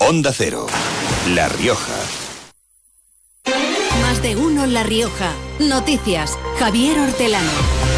Onda Cero, La Rioja. Más de uno La Rioja. Noticias, Javier Hortelano.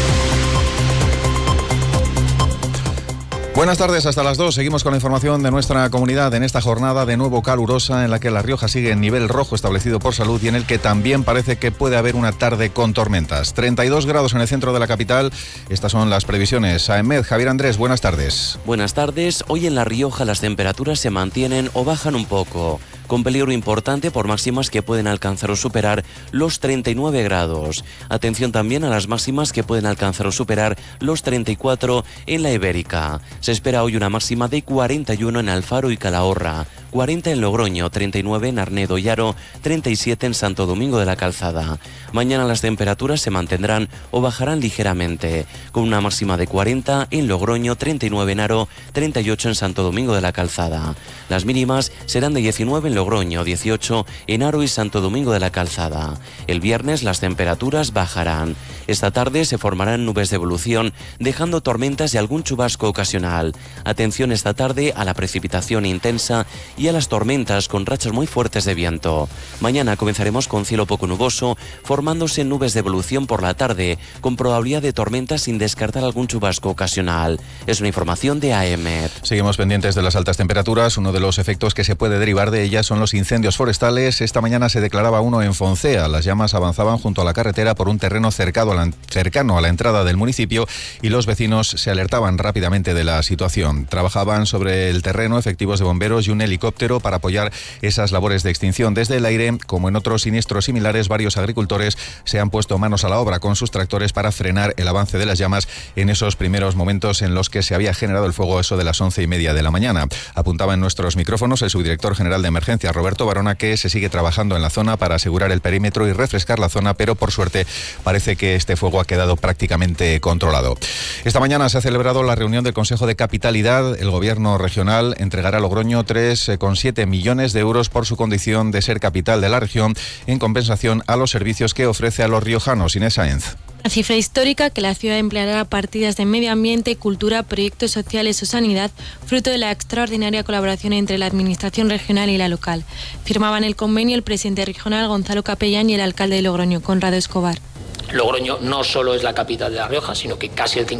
Buenas tardes, hasta las 2. Seguimos con la información de nuestra comunidad en esta jornada de nuevo calurosa en la que La Rioja sigue en nivel rojo establecido por salud y en el que también parece que puede haber una tarde con tormentas. 32 grados en el centro de la capital. Estas son las previsiones. AEMED, Javier Andrés, buenas tardes. Buenas tardes. Hoy en La Rioja las temperaturas se mantienen o bajan un poco, con peligro importante por máximas que pueden alcanzar o superar los 39 grados. Atención también a las máximas que pueden alcanzar o superar los 34 en la Ibérica. Se espera hoy una máxima de 41 en Alfaro y Calahorra, 40 en Logroño, 39 en Arnedo y Haro, 37 en Santo Domingo de la Calzada. Mañana las temperaturas se mantendrán o bajarán ligeramente, con una máxima de 40 en Logroño, 39 en Haro, 38 en Santo Domingo de la Calzada. Las mínimas serán de 19 en Logroño, 18 en Haro y Santo Domingo de la Calzada. El viernes las temperaturas bajarán. Esta tarde se formarán nubes de evolución, dejando tormentas y algún chubasco ocasional. Atención esta tarde a la precipitación intensa y a las tormentas con rachas muy fuertes de viento. Mañana comenzaremos con cielo poco nuboso, formándose nubes de evolución por la tarde, con probabilidad de tormentas sin descartar algún chubasco ocasional. Es una información de AEMED. Seguimos pendientes de las altas temperaturas. Uno de los efectos que se puede derivar de ellas son los incendios forestales. Esta mañana se declaraba uno en Foncea. Las llamas avanzaban junto a la carretera por un terreno cercano a la entrada del municipio y los vecinos se alertaban rápidamente de la situación. Trabajaban sobre el terreno efectivos de bomberos y un helicóptero para apoyar esas labores de extinción. Desde el aire, como en otros siniestros similares, varios agricultores se han puesto manos a la obra con sus tractores para frenar el avance de las llamas en esos primeros momentos en los que se había generado el fuego, eso de las 11:30 de la mañana. Apuntaba en nuestros micrófonos el subdirector general de emergencia, Roberto Barona, que se sigue trabajando en la zona para asegurar el perímetro y refrescar la zona, pero por suerte parece que este fuego ha quedado prácticamente controlado. Esta mañana se ha celebrado la reunión del Consejo de Capitalidad. El gobierno regional entregará a Logroño 3,7 millones de euros por su condición de ser capital de la región en compensación a los servicios que ofrece a los riojanos. Inés Sáenz. Una cifra histórica que la ciudad empleará partidas de medio ambiente, cultura, proyectos sociales o sanidad, fruto de la extraordinaria colaboración entre la administración regional y la local. Firmaban el convenio el presidente regional Gonzalo Capellán y el alcalde de Logroño, Conrado Escobar. Logroño no solo es la capital de La Rioja, sino que casi el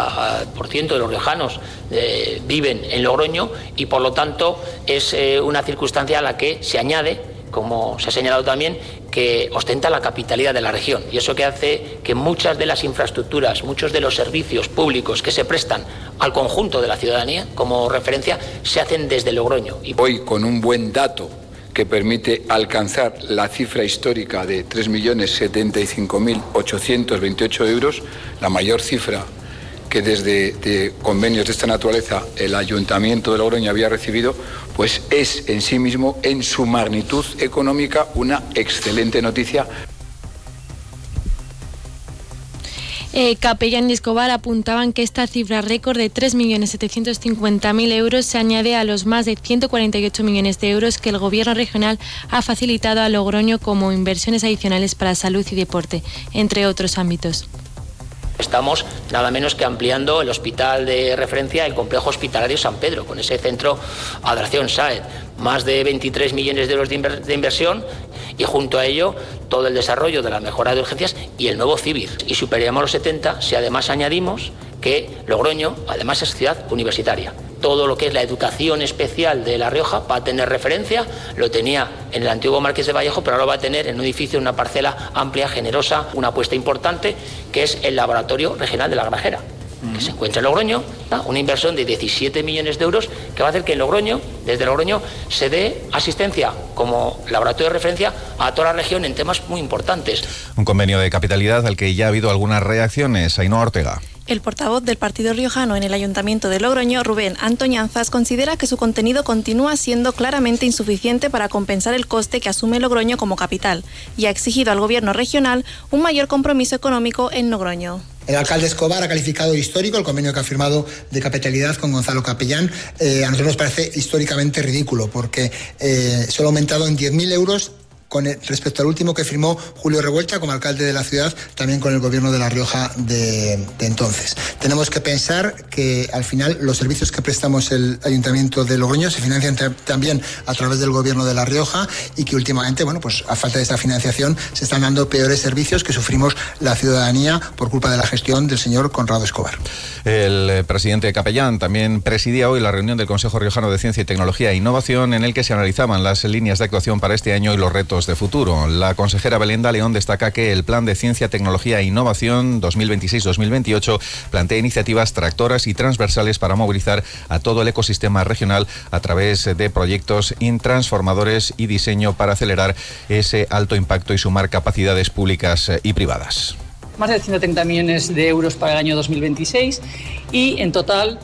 50% de los riojanos viven en Logroño y por lo tanto es una circunstancia a la que se añade, como se ha señalado también, que ostenta la capitalidad de la región y eso que hace que muchas de las infraestructuras, muchos de los servicios públicos que se prestan al conjunto de la ciudadanía como referencia se hacen desde Logroño. Y hoy con un buen dato que permite alcanzar la cifra histórica de 3.075.828 euros, la mayor cifra que desde convenios de esta naturaleza el Ayuntamiento de Logroño había recibido, pues es en sí mismo, en su magnitud económica, una excelente noticia. Capellán y Escobar apuntaban que esta cifra récord de 3.750.000 euros se añade a los más de 148 millones de euros que el Gobierno regional ha facilitado a Logroño como inversiones adicionales para salud y deporte, entre otros ámbitos. Estamos nada menos que ampliando el hospital de referencia, el complejo hospitalario San Pedro, con ese centro Adración Sáez, más de 23 millones de euros de inversión y junto a ello todo el desarrollo de la mejora de urgencias y el nuevo CIVIR. Y superaríamos los 70 si además añadimos que Logroño además es ciudad universitaria. Todo lo que es la educación especial de La Rioja va a tener referencia, lo tenía en el antiguo Marqués de Vallejo, pero ahora va a tener en un edificio, en una parcela amplia, generosa, una apuesta importante, que es el Laboratorio Regional de la Grajera, que se encuentra en Logroño, una inversión de 17 millones de euros que va a hacer que en Logroño, desde Logroño, se dé asistencia como laboratorio de referencia a toda la región en temas muy importantes. Un convenio de capitalidad al que ya ha habido algunas reacciones. Ainhoa Ortega. El portavoz del partido riojano en el Ayuntamiento de Logroño, Rubén Antoñanzas, considera que su contenido continúa siendo claramente insuficiente para compensar el coste que asume Logroño como capital y ha exigido al Gobierno regional un mayor compromiso económico en Logroño. El alcalde Escobar ha calificado de histórico el convenio que ha firmado de capitalidad con Gonzalo Capellán. A nosotros nos parece históricamente ridículo porque solo ha aumentado en 10.000 euros respecto al último que firmó Julio Revuelta como alcalde de la ciudad, también con el gobierno de La Rioja de entonces. Tenemos que pensar que al final los servicios que prestamos el Ayuntamiento de Logroño se financian también a través del gobierno de La Rioja y que últimamente, pues a falta de esta financiación se están dando peores servicios que sufrimos la ciudadanía por culpa de la gestión del señor Conrado Escobar. El presidente Capellán también presidía hoy la reunión del Consejo Riojano de Ciencia y Tecnología e Innovación, en el que se analizaban las líneas de actuación para este año y los retos de futuro. La consejera Belenda León destaca que el Plan de Ciencia, Tecnología e Innovación 2026-2028 plantea iniciativas tractoras y transversales para movilizar a todo el ecosistema regional a través de proyectos transformadores y diseño para acelerar ese alto impacto y sumar capacidades públicas y privadas. Más de 130 millones de euros para el año 2026 y en total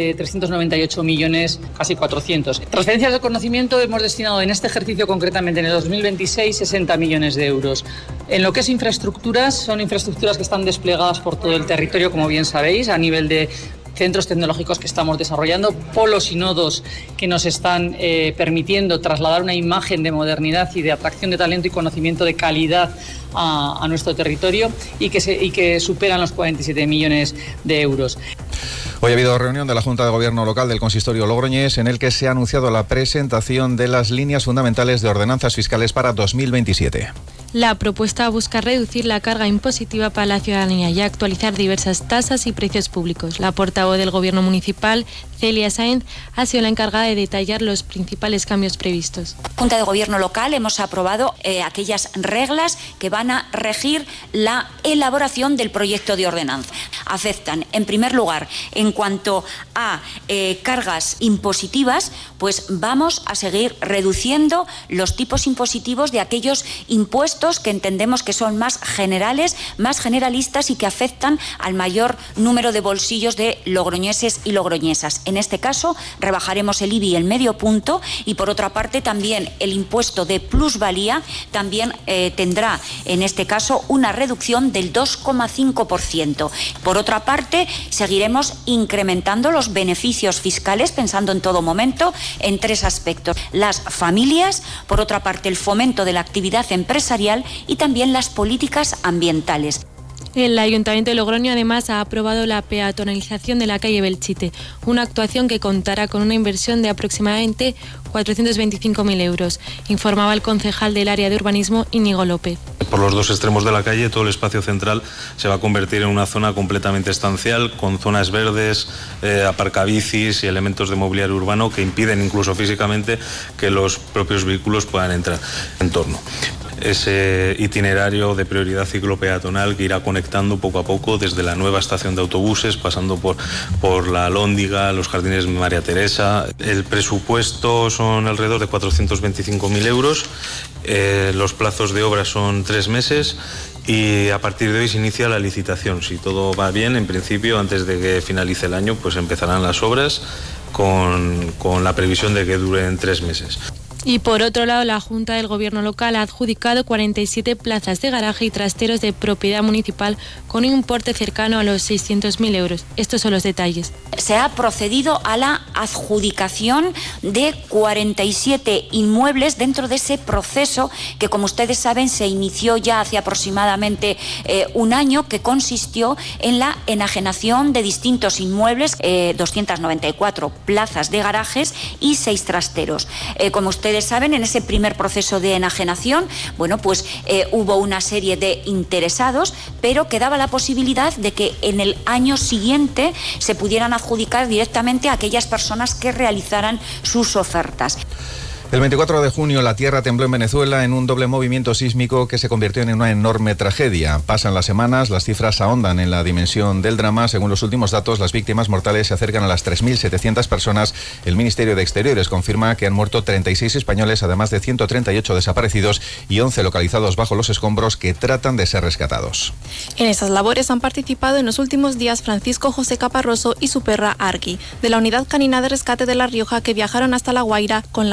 398 millones, casi 400. Transferencias de conocimiento hemos destinado en este ejercicio concretamente en el 2026 60 millones de euros. En lo que es infraestructuras, son infraestructuras que están desplegadas por todo el territorio, como bien sabéis, a nivel de centros tecnológicos que estamos desarrollando, polos y nodos que nos están permitiendo trasladar una imagen de modernidad y de atracción de talento y conocimiento de calidad a nuestro territorio y que superan los 47 millones de euros. Hoy ha habido reunión de la Junta de Gobierno Local del Consistorio Logroñés en el que se ha anunciado la presentación de las líneas fundamentales de ordenanzas fiscales para 2027. La propuesta busca reducir la carga impositiva para la ciudadanía y actualizar diversas tasas y precios públicos. La portavoz del Gobierno municipal, Celia Sáenz, ha sido la encargada de detallar los principales cambios previstos. Junta de Gobierno Local hemos aprobado aquellas reglas que van a regir la elaboración del proyecto de ordenanza. Afectan, en primer lugar, en cuanto a cargas impositivas, pues vamos a seguir reduciendo los tipos impositivos de aquellos impuestos que entendemos que son más generales, más generalistas y que afectan al mayor número de bolsillos de logroñeses y logroñesas. En este caso, rebajaremos el IBI el medio punto y, por otra parte, también el impuesto de plusvalía también tendrá, en este caso, una reducción del 2,5%. Por otra parte, seguiremos incrementando los beneficios fiscales, pensando en todo momento en tres aspectos: las familias, por otra parte, el fomento de la actividad empresarial y también las políticas ambientales. El Ayuntamiento de Logroño además ha aprobado la peatonalización de la calle Belchite, una actuación que contará con una inversión de aproximadamente 425.000 euros, informaba el concejal del área de urbanismo, Íñigo López. Por los dos extremos de la calle, todo el espacio central se va a convertir en una zona completamente estancial, con zonas verdes, aparcabicis y elementos de mobiliario urbano que impiden incluso físicamente que los propios vehículos puedan entrar en torno. Ese itinerario de prioridad ciclopeatonal que irá conectando poco a poco desde la nueva estación de autobuses, pasando por la Alhóndiga, los jardines de María Teresa. El presupuesto son alrededor de 425.000 euros. Los plazos de obra son 3 meses y a partir de hoy se inicia la licitación. Si todo va bien, en principio, antes de que finalice el año, pues empezarán las obras con la previsión de que duren 3 meses. Y por otro lado, la Junta del Gobierno Local ha adjudicado 47 plazas de garaje y trasteros de propiedad municipal con un importe cercano a los 600.000 euros. Estos son los detalles. Se ha procedido a la adjudicación de 47 inmuebles dentro de ese proceso que, como ustedes saben, se inició ya hace aproximadamente un año, que consistió en la enajenación de distintos inmuebles, 294 plazas de garajes y 6 trasteros. Como ustedes saben, en ese primer proceso de enajenación, hubo una serie de interesados, pero quedaba la posibilidad de que en el año siguiente se pudieran adjudicar directamente a aquellas personas que realizaran sus ofertas. El 24 de junio la tierra tembló en Venezuela en un doble movimiento sísmico que se convirtió en una enorme tragedia. Pasan las semanas, las cifras ahondan en la dimensión del drama. Según los últimos datos, las víctimas mortales se acercan a las 3.700 personas. El Ministerio de Exteriores confirma que han muerto 36 españoles, además de 138 desaparecidos y 11 localizados bajo los escombros que tratan de ser rescatados. En esas labores han participado en los últimos días Francisco José Caparroso y su perra Arqui, de la Unidad Canina de Rescate de La Rioja, que viajaron hasta La Guaira con la ONG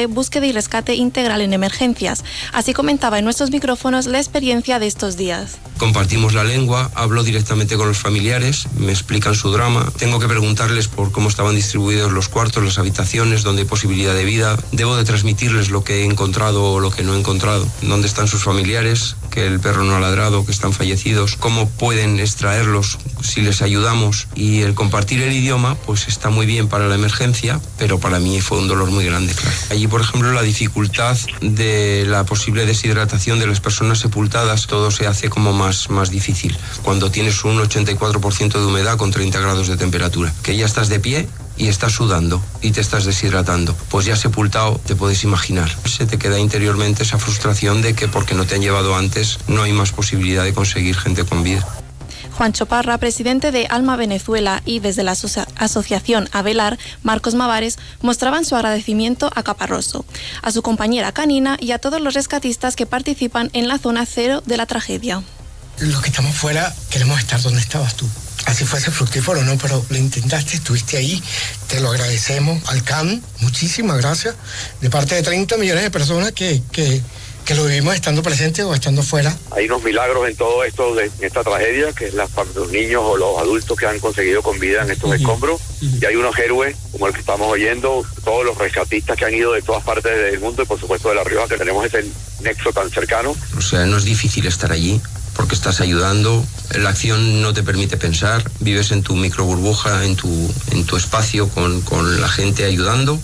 búsqueda y rescate integral en emergencias. Así comentaba en nuestros micrófonos la experiencia de estos días. Compartimos la lengua, hablo directamente con los familiares, me explican su drama, tengo que preguntarles por cómo estaban distribuidos los cuartos, las habitaciones, dónde hay posibilidad de vida, debo de transmitirles lo que he encontrado o lo que no he encontrado, dónde están sus familiares, que el perro no ha ladrado, que están fallecidos, cómo pueden extraerlos si les ayudamos. Y el compartir el idioma pues está muy bien para la emergencia, pero para mí fue un dolor muy grande, claro. Allí, por ejemplo, la dificultad de la posible deshidratación de las personas sepultadas, todo se hace como más difícil. Cuando tienes un 84% de humedad con 30 grados de temperatura, que ya estás de pie y estás sudando y te estás deshidratando, pues ya sepultado te puedes imaginar. Se te queda interiormente esa frustración de que porque no te han llevado antes no hay más posibilidad de conseguir gente con vida. Juancho Parra, presidente de Alma Venezuela, y desde la asociación Avelar, Marcos Mavares, mostraban su agradecimiento a Caparroso, a su compañera canina y a todos los rescatistas que participan en la zona cero de la tragedia. Los que estamos fuera queremos estar donde estabas tú. Así fuese fructífero, ¿no? Pero lo intentaste, estuviste ahí, te lo agradecemos. Al CAN, muchísimas gracias, de parte de 30 millones de personas que lo vivimos estando presentes o estando fuera. Hay unos milagros en todo esto, de esta tragedia, que es los niños o los adultos que han conseguido con vida en estos escombros. Y hay unos héroes, como el que estamos oyendo, todos los rescatistas que han ido de todas partes del mundo y por supuesto de La Rioja, que tenemos ese nexo tan cercano. O sea, no es difícil estar allí, porque estás ayudando, la acción no te permite pensar, vives en tu microburbuja, en tu espacio con la gente ayudando.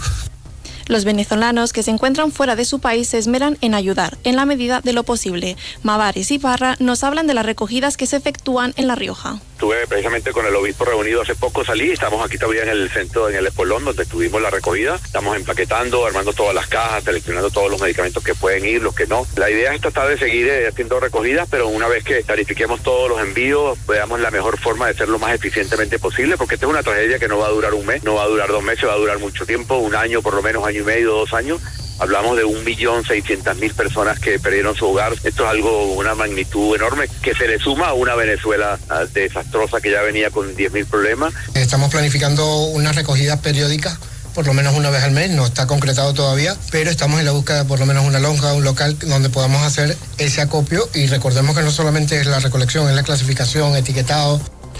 Los venezolanos que se encuentran fuera de su país se esmeran en ayudar, en la medida de lo posible. Mavares y Parra nos hablan de las recogidas que se efectúan en La Rioja. Estuve precisamente con el obispo reunido hace poco, salí, estamos aquí todavía en el centro, en el Espolón, donde tuvimos la recogida. Estamos empaquetando, armando todas las cajas, seleccionando todos los medicamentos que pueden ir, los que no. La idea es tratar de seguir haciendo recogidas, pero una vez que clarifiquemos todos los envíos, veamos la mejor forma de hacerlo más eficientemente posible, porque esta es una tragedia que no va a durar un mes, no va a durar 2 meses, va a durar mucho tiempo, 1 año, por lo menos año y medio, 2 años. Hablamos de 1.600.000 personas que perdieron su hogar. Esto es algo, una magnitud enorme, que se le suma a una Venezuela desastrosa que ya venía con 10.000 problemas. Estamos planificando unas recogidas periódicas, por lo menos una vez al mes, no está concretado todavía, pero estamos en la búsqueda de por lo menos una lonja, un local donde podamos hacer ese acopio. Y recordemos que no solamente es la recolección, es la clasificación, etiquetado.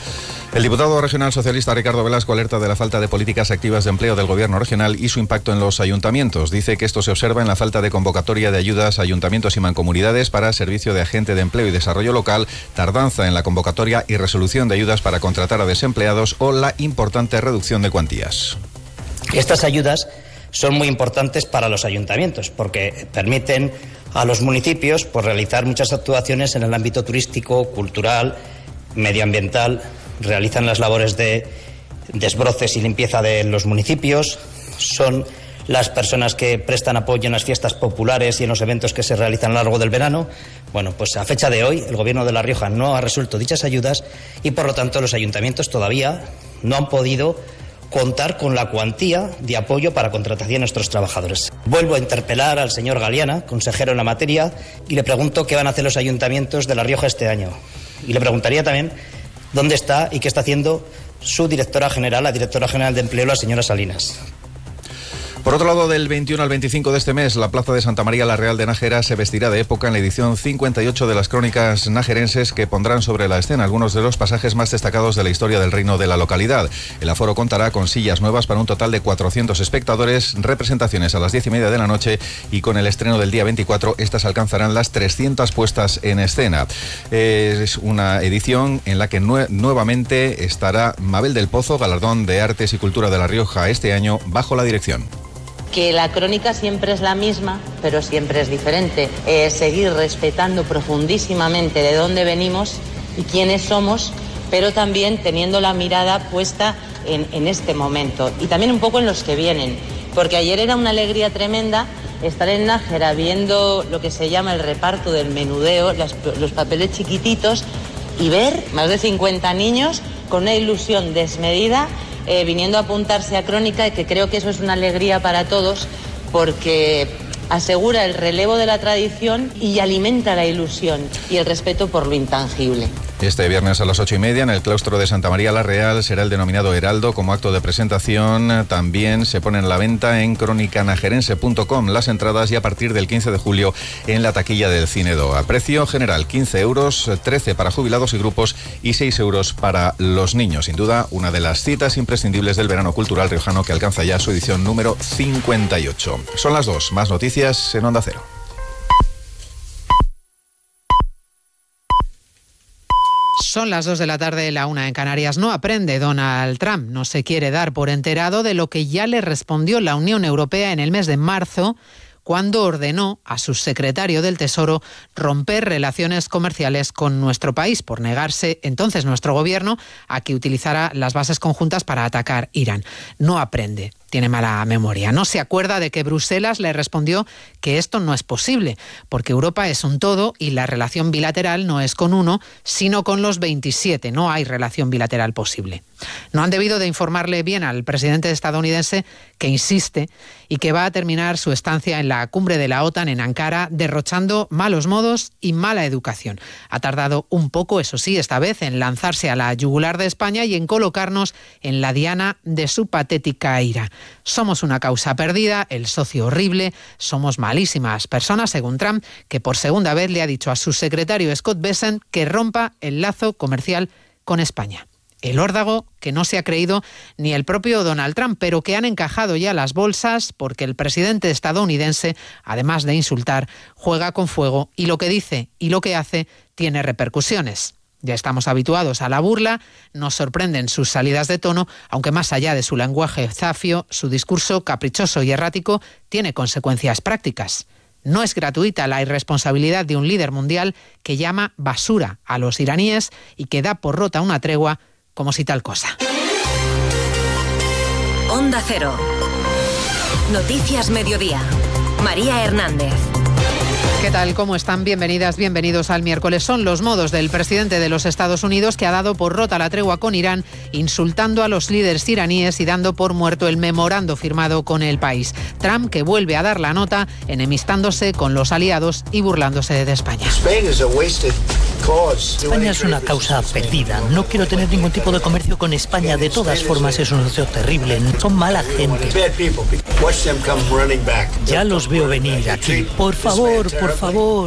El diputado regional socialista Ricardo Velasco alerta de la falta de políticas activas de empleo del gobierno regional y su impacto en los ayuntamientos. Dice que esto se observa en la falta de convocatoria de ayudas a ayuntamientos y mancomunidades para servicio de agente de empleo y desarrollo local, tardanza en la convocatoria y resolución de ayudas para contratar a desempleados o la importante reducción de cuantías. Estas ayudas son muy importantes para los ayuntamientos porque permiten a los municipios realizar muchas actuaciones en el ámbito turístico, cultural, medioambiental. Realizan las labores de desbroces y limpieza de los municipios, son las personas que prestan apoyo en las fiestas populares y en los eventos que se realizan a lo largo del verano. Bueno, pues a fecha de hoy el Gobierno de La Rioja no ha resuelto dichas ayudas y por lo tanto los ayuntamientos todavía no han podido contar con la cuantía de apoyo para contratación de nuestros trabajadores. Vuelvo a interpelar al señor Galiana, consejero en la materia, y le pregunto qué van a hacer los ayuntamientos de La Rioja este año. Y le preguntaría también dónde está y qué está haciendo su directora general, la directora general de Empleo, la señora Salinas. Por otro lado, del 21 al 25 de este mes, la Plaza de Santa María la Real de Nájera se vestirá de época en la edición 58 de las Crónicas Nájerenses, que pondrán sobre la escena algunos de los pasajes más destacados de la historia del reino de la localidad. El aforo contará con sillas nuevas para un total de 400 espectadores, representaciones a las 10:30 de la noche y con el estreno del día 24, estas alcanzarán las 300 puestas en escena. Es una edición en la que nuevamente estará Mabel del Pozo, galardón de Artes y Cultura de La Rioja este año, bajo la dirección. Que la crónica siempre es la misma, pero siempre es diferente. Seguir respetando profundísimamente de dónde venimos y quiénes somos, pero también teniendo la mirada puesta en este momento y también un poco en los que vienen. Porque ayer era una alegría tremenda estar en Nájera viendo lo que se llama el reparto del menudeo, los papeles chiquititos, y ver más de 50 niños con una ilusión desmedida viniendo a apuntarse a Crónica, y que creo que eso es una alegría para todos porque asegura el relevo de la tradición y alimenta la ilusión y el respeto por lo intangible. Este viernes a las 8:30 en el claustro de Santa María la Real será el denominado Heraldo como acto de presentación. También se ponen a la venta en crónicanajerense.com las entradas y a partir del 15 de julio en la taquilla del Cine Do. A precio general 15 euros, 13 para jubilados y grupos y 6 euros para los niños. Sin duda, una de las citas imprescindibles del verano cultural riojano que alcanza ya su edición número 58. Son las 2, más noticias en Onda Cero. Son las 2 de la tarde, la 1 en Canarias. No aprende Donald Trump, no se quiere dar por enterado de lo que ya le respondió la Unión Europea en el mes de marzo, cuando ordenó a su secretario del Tesoro romper relaciones comerciales con nuestro país por negarse entonces nuestro gobierno a que utilizara las bases conjuntas para atacar Irán. No aprende. Tiene mala memoria. No se acuerda de que Bruselas le respondió que esto no es posible, porque Europa es un todo y la relación bilateral no es con uno, sino con los 27. No hay relación bilateral posible. No han debido de informarle bien al presidente estadounidense, que insiste y que va a terminar su estancia en la cumbre de la OTAN en Ankara derrochando malos modos y mala educación. Ha tardado un poco, eso sí, esta vez en lanzarse a la yugular de España y en colocarnos en la diana de su patética ira. Somos una causa perdida, el socio horrible, somos malísimas personas, según Trump, que por segunda vez le ha dicho a su secretario Scott Bessent que rompa el lazo comercial con España. El órdago que no se ha creído ni el propio Donald Trump, pero que han encajado ya las bolsas porque el presidente estadounidense, además de insultar, juega con fuego y lo que dice y lo que hace tiene repercusiones. Ya estamos habituados a la burla, nos sorprenden sus salidas de tono, aunque más allá de su lenguaje zafio, su discurso caprichoso y errático tiene consecuencias prácticas. No es gratuita la irresponsabilidad de un líder mundial que llama basura a los iraníes y que da por rota una tregua como si tal cosa. Onda Cero. Noticias Mediodía. María Hernández. ¿Qué tal? ¿Cómo están? Bienvenidas, bienvenidos al miércoles. Son los modos del presidente de los Estados Unidos que ha dado por rota la tregua con Irán, insultando a los líderes iraníes y dando por muerto el memorando firmado con el país. Trump, que vuelve a dar la nota, enemistándose con los aliados y burlándose de España. España es una causa perdida. No quiero tener ningún tipo de comercio con España. De todas formas, es un socio terrible. Son mala gente. Ya los veo venir aquí. Por favor, por favor.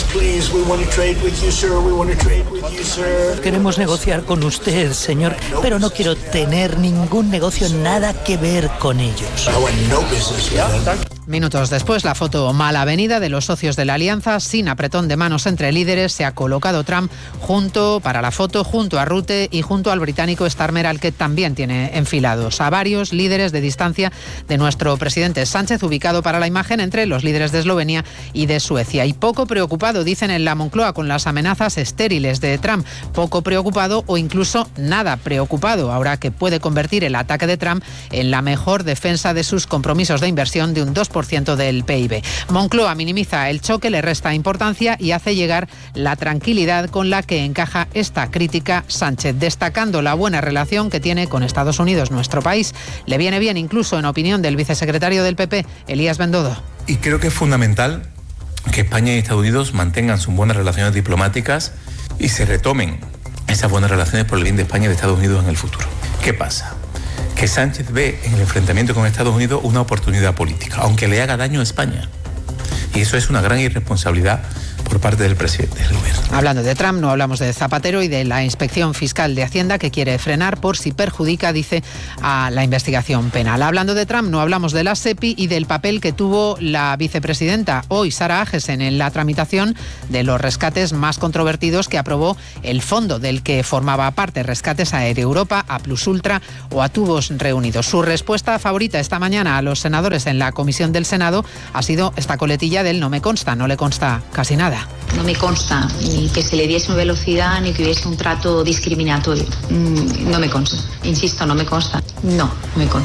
Queremos negociar con usted, señor, pero no quiero tener ningún negocio, nada que ver con ellos. Minutos después, la foto mal avenida de los socios de la alianza, sin apretón de manos entre líderes, se ha colocado Trump para la foto junto a Rutte y junto al británico Starmer, al que también tiene enfilados a varios líderes de distancia de nuestro presidente Sánchez, ubicado para la imagen entre los líderes de Eslovenia y de Suecia. Y poco preocupado, dicen en la Moncloa, con las amenazas estériles de Trump. Poco preocupado o incluso nada preocupado, ahora que puede convertir el ataque de Trump en la mejor defensa de sus compromisos de inversión de un 2% del PIB. Moncloa minimiza el choque, le resta importancia y hace llegar la tranquilidad con la que encaja esta crítica Sánchez, destacando la buena relación que tiene con Estados Unidos, nuestro país. Le viene bien incluso, en opinión del vicesecretario del PP, Elías Bendodo. Y creo que es fundamental que España y Estados Unidos mantengan sus buenas relaciones diplomáticas y se retomen esas buenas relaciones por el bien de España y de Estados Unidos en el futuro. ¿Qué pasa? Que Sánchez ve en el enfrentamiento con Estados Unidos una oportunidad política, aunque le haga daño a España. Y eso es una gran irresponsabilidad por parte del presidente del gobierno. Hablando de Trump, no hablamos de Zapatero y de la Inspección Fiscal de Hacienda, que quiere frenar por si perjudica, dice, a la investigación penal. Hablando de Trump, no hablamos de la SEPI y del papel que tuvo la vicepresidenta hoy, Sara Agesen, en la tramitación de los rescates más controvertidos que aprobó el fondo del que formaba parte, Rescates a Air Europa, a Plus Ultra o a Tubos Reunidos. Su respuesta favorita esta mañana a los senadores en la comisión del Senado ha sido esta coletilla del no me consta, no le consta casi nada. No me consta ni que se le diese velocidad ni que hubiese un trato discriminatorio. No me consta. Insisto, no me consta. No me consta.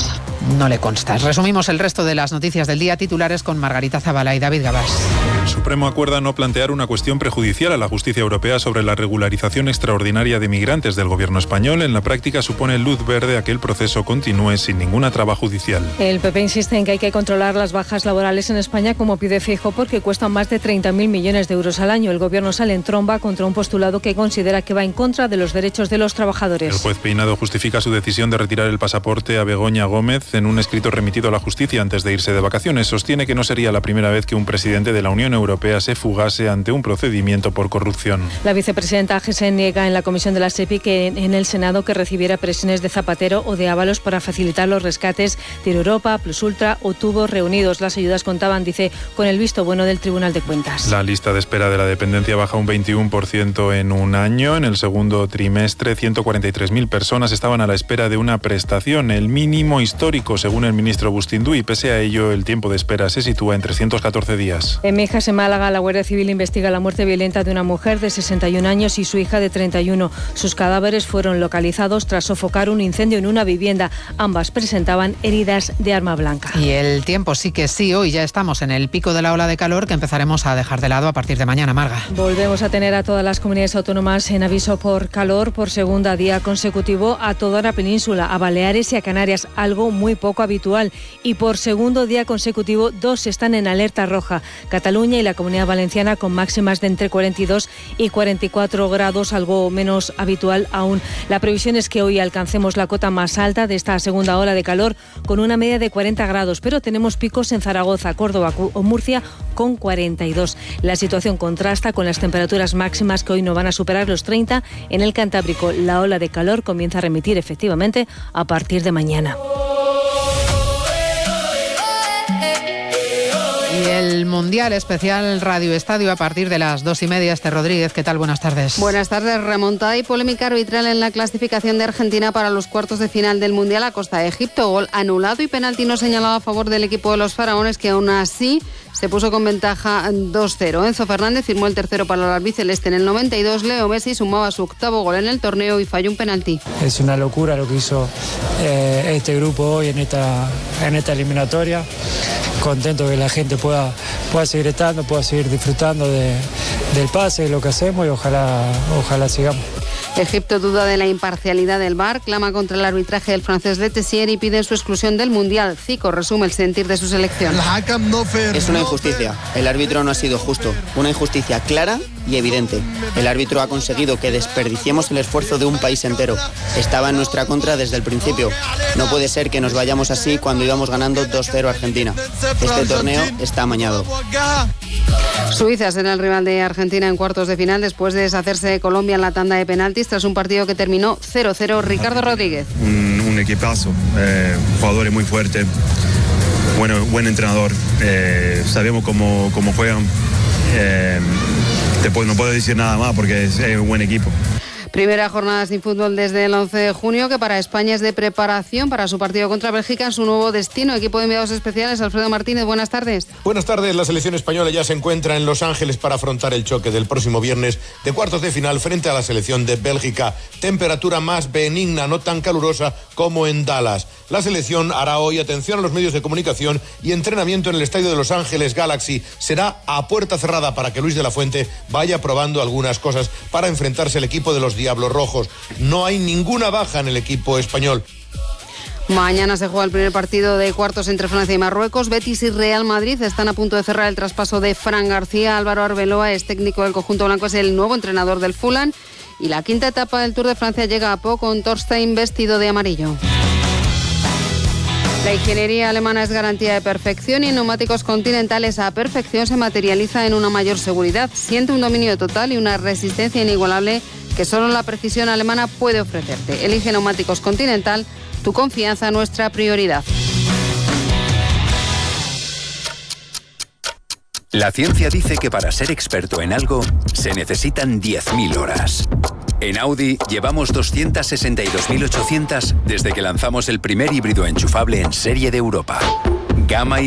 no le consta. Resumimos el resto de las noticias del día, titulares con Margarita Zavala y David Gabás. El Supremo acuerda no plantear una cuestión prejudicial a la justicia europea sobre la regularización extraordinaria de migrantes del gobierno español. En la práctica supone luz verde a que el proceso continúe sin ninguna traba judicial. El PP insiste en que hay que controlar las bajas laborales en España, como pide Feijóo, porque cuestan más de 30.000 millones de euros al año. El gobierno sale en tromba contra un postulado que considera que va en contra de los derechos de los trabajadores. El juez Peinado justifica su decisión de retirar el pasaporte a Begoña Gómez en un escrito remitido a la justicia antes de irse de vacaciones. Sostiene que no sería la primera vez que un presidente de la Unión Europea se fugase ante un procedimiento por corrupción. La vicepresidenta Gesen niega en la comisión de la SEPI que en el Senado que recibiera presiones de Zapatero o de Ábalos para facilitar los rescates de Europa, Plus Ultra o Tubos Reunidos. Las ayudas contaban, dice, con el visto bueno del Tribunal de Cuentas. La lista de espera de la dependencia baja un 21% en un año. En el segundo trimestre, 143.000 personas estaban a la espera de una prestación, el mínimo histórico, según el ministro Bustindú, y pese a ello, el tiempo de espera se sitúa en 314 días. En Mijas, en Málaga, la Guardia Civil investiga la muerte violenta de una mujer de 61 años y su hija de 31. Sus cadáveres fueron localizados tras sofocar un incendio en una vivienda. Ambas presentaban heridas de arma blanca. Y el tiempo sí que sí, hoy ya estamos en el pico de la ola de calor que empezaremos a dejar de lado a partir de mañana, Marga. Volvemos a tener a todas las comunidades autónomas en aviso por calor por segunda día consecutivo, a toda la península, a Baleares y a Canarias, algo muy poco habitual. Y por segundo día consecutivo, 2 están en alerta roja, Cataluña y la Comunidad Valenciana, con máximas de entre 42 y 44 grados, algo menos habitual aún. La previsión es que hoy alcancemos la cota más alta de esta segunda ola de calor, con una media de 40 grados, pero tenemos picos en Zaragoza, Córdoba o Murcia con 42. La situación contrasta con las temperaturas máximas que hoy no van a superar los 30 en el Cantábrico. La ola de calor comienza a remitir efectivamente a partir de mañana. Y el Mundial Especial Radio Estadio a partir de las 2:30. Esther Rodríguez, ¿qué tal? Buenas tardes. Buenas tardes. Remontada y polémica arbitral en la clasificación de Argentina para los cuartos de final del Mundial a costa de Egipto. Gol anulado y penalti no señalado a favor del equipo de los faraones, que aún así se puso con ventaja 2-0. Enzo Fernández firmó el tercero para el albiceleste en el 92. Leo Messi sumaba su octavo gol en el torneo y falló un penalti. Es una locura lo que hizo este grupo hoy en esta eliminatoria. Contento que la gente pueda seguir estando, pueda seguir disfrutando del pase, de lo que hacemos, y ojalá sigamos. Egipto duda de la imparcialidad del VAR, clama contra el arbitraje del francés Le Tissier y pide su exclusión del Mundial. Zico resume el sentir de su selección. Es una injusticia. El árbitro no ha sido justo. Una injusticia clara y evidente. El árbitro ha conseguido que desperdiciemos el esfuerzo de un país entero. Estaba en nuestra contra desde el principio. No puede ser que nos vayamos así cuando íbamos ganando 2-0 a Argentina. Este torneo está amañado. Suiza será el rival de Argentina en cuartos de final después de deshacerse de Colombia en la tanda de penaltis tras un partido que terminó 0-0. Ricardo Rodríguez. Un equipazo, jugadores muy fuertes, buen entrenador, sabemos cómo juegan, no puedo decir nada más porque es un buen equipo. Primera jornada sin fútbol desde el 11 de junio, que para España es de preparación para su partido contra Bélgica en su nuevo destino. Equipo de enviados especiales, Alfredo Martínez, buenas tardes. Buenas tardes. La selección española ya se encuentra en Los Ángeles para afrontar el choque del próximo viernes de cuartos de final frente a la selección de Bélgica. Temperatura más benigna, no tan calurosa como en Dallas. La selección hará hoy atención a los medios de comunicación y entrenamiento en el estadio de Los Ángeles Galaxy. Será a puerta cerrada para que Luis de la Fuente vaya probando algunas cosas para enfrentarse al equipo de los Diablos Rojos. No hay ninguna baja en el equipo español. Mañana se juega el primer partido de cuartos entre Francia y Marruecos. Betis y Real Madrid están a punto de cerrar el traspaso de Fran García. Álvaro Arbeloa es técnico del conjunto blanco, es el nuevo entrenador del Fulham. Y la quinta etapa del Tour de Francia llega a poco con Torstein vestido de amarillo. La ingeniería alemana es garantía de perfección y en neumáticos Continental esa perfección se materializa en una mayor seguridad. Siente un dominio total y una resistencia inigualable que solo la precisión alemana puede ofrecerte. Elige neumáticos Continental, tu confianza, nuestra prioridad. La ciencia dice que para ser experto en algo se necesitan 10.000 horas. En Audi llevamos 262.800 desde que lanzamos el primer híbrido enchufable en serie de Europa. Gama